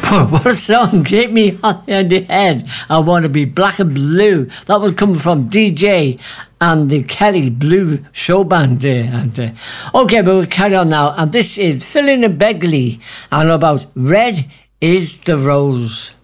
What a song. Hit me on the head. I want to be black and blue. That was coming from DJ and the Kelly Blue Show Band there. Okay, but we'll carry on now. And this is Philin and Begley and about Red is the Rose.